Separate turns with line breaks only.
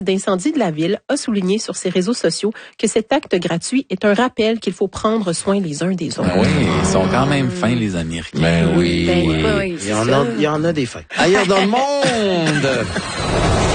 d'incendie de la ville a souligné sur ses réseaux sociaux que cet acte gratuit est un rappel qu'il faut prendre soin les uns des autres.
Ben oui, ils sont quand même fins, les Américains.
Ben oui.
Ben,
Il y en a des fins.
Ailleurs dans le monde!